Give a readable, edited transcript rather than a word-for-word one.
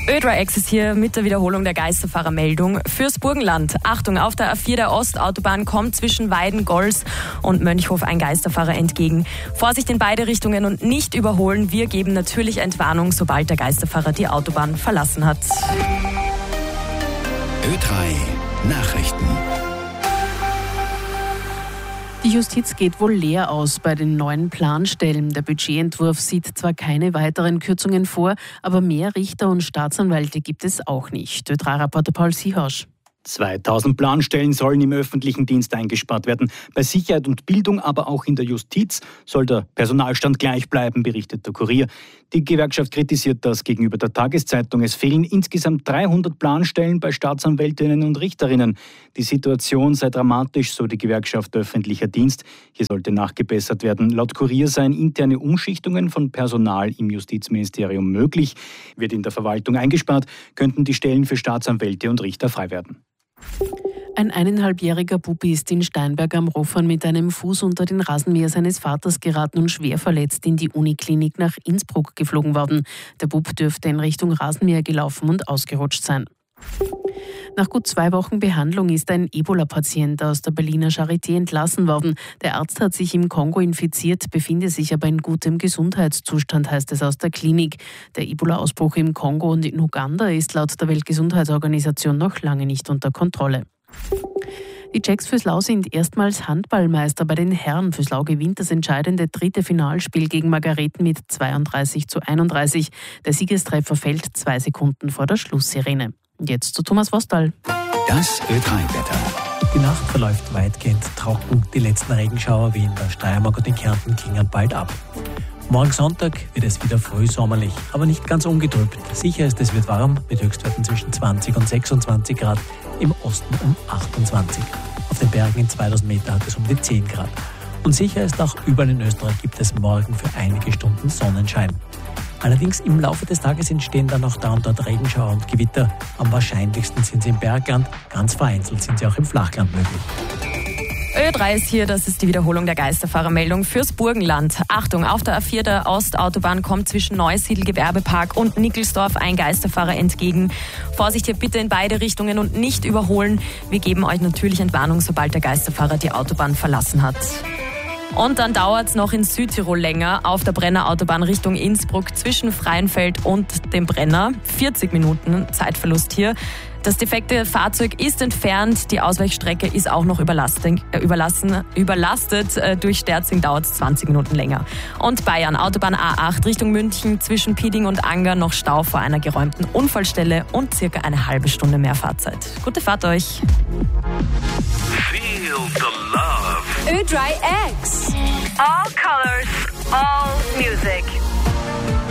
Ö3X ist hier mit der Wiederholung der Geisterfahrermeldung fürs Burgenland. Achtung, auf der A4 der Ostautobahn kommt zwischen Weiden-Gols und Mönchhof ein Geisterfahrer entgegen. Vorsicht in beide Richtungen und nicht überholen. Wir geben natürlich Entwarnung, sobald der Geisterfahrer die Autobahn verlassen hat. Ö3 Nachrichten. Die Justiz geht wohl leer aus bei den neuen Planstellen. Der Budgetentwurf sieht zwar keine weiteren Kürzungen vor, aber mehr Richter und Staatsanwälte gibt es auch nicht. Ö3-Reporter Paul Siehasch. 2000 Planstellen sollen im öffentlichen Dienst eingespart werden. Bei Sicherheit und Bildung, aber auch in der Justiz soll der Personalstand gleich bleiben, berichtet der Kurier. Die Gewerkschaft kritisiert das gegenüber der Tageszeitung. Es fehlen insgesamt 300 Planstellen bei Staatsanwältinnen und Richterinnen. Die Situation sei dramatisch, so die Gewerkschaft öffentlicher Dienst. Hier sollte nachgebessert werden. Laut Kurier seien interne Umschichtungen von Personal im Justizministerium möglich. Wird in der Verwaltung eingespart, könnten die Stellen für Staatsanwälte und Richter frei werden. Ein 1,5-jähriger Bub ist in Steinberg am Roffern mit einem Fuß unter den Rasenmäher seines Vaters geraten und schwer verletzt in die Uniklinik nach Innsbruck geflogen worden. Der Bub dürfte in Richtung Rasenmäher gelaufen und ausgerutscht sein. Nach gut 2 Wochen Behandlung ist ein Ebola-Patient aus der Berliner Charité entlassen worden. Der Arzt hat sich im Kongo infiziert, befinde sich aber in gutem Gesundheitszustand, heißt es aus der Klinik. Der Ebola-Ausbruch im Kongo und in Uganda ist laut der Weltgesundheitsorganisation noch lange nicht unter Kontrolle. Die Czechs Füßlau sind erstmals Handballmeister bei den Herren. Füßlau gewinnt das entscheidende 3. Finalspiel gegen Margareten mit 32:31. Der Siegestreffer fällt 2 Sekunden vor der Schlusssirene. Und jetzt zu Thomas Vostal. Das Ö3-Wetter. Die Nacht verläuft weitgehend trocken. Die letzten Regenschauer wie in der Steiermark und in Kärnten klingen bald ab. Morgen Sonntag wird es wieder frühsommerlich, aber nicht ganz ungetrübt. Sicher ist, es wird warm mit Höchstwerten zwischen 20 und 26 Grad, im Osten um 28. Auf den Bergen in 2000 Meter hat es um die 10 Grad. Und sicher ist auch, überall in Österreich gibt es morgen für einige Stunden Sonnenschein. Allerdings im Laufe des Tages entstehen dann auch da und dort Regenschauer und Gewitter. Am wahrscheinlichsten sind sie im Bergland, ganz vereinzelt sind sie auch im Flachland möglich. Ö3 ist hier, das ist die Wiederholung der Geisterfahrermeldung fürs Burgenland. Achtung, auf der A4 der Ostautobahn kommt zwischen Neusiedl Gewerbepark und Nickelsdorf ein Geisterfahrer entgegen. Vorsicht hier bitte in beide Richtungen und nicht überholen. Wir geben euch natürlich Entwarnung, sobald der Geisterfahrer die Autobahn verlassen hat. Und dann dauert es noch in Südtirol länger auf der Brennerautobahn Richtung Innsbruck zwischen Freienfeld und dem Brenner. 40 Minuten Zeitverlust hier. Das defekte Fahrzeug ist entfernt, die Ausweichstrecke ist auch noch überlastet. Durch Sterzing dauert es 20 Minuten länger. Und Bayern, Autobahn A8 Richtung München zwischen Pieding und Anger noch Stau vor einer geräumten Unfallstelle und circa eine halbe Stunde mehr Fahrzeit. Gute Fahrt euch! Feel the love. Ö3X. All colors, all music.